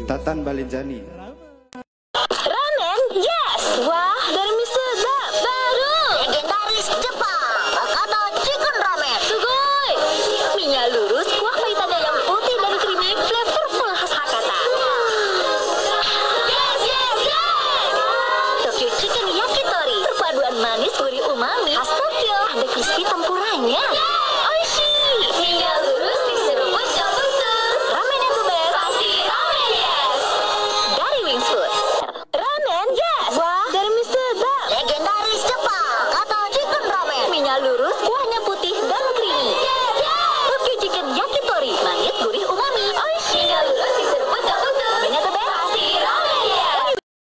Tatan Balinjani. Ramen, yes. Wah, dari mie sedap baru. Legendaris Jepang, Hakata Chicken Ramen. Sugoi. Mie-nya lurus, kuah pahitannya yang putih dan creamy, flavorful khas Hakata. Yes, yes, yes. Tokyo Chicken Yakitori, perpaduan manis gurih umami khas Tokyo. Ada crispy tempuranya.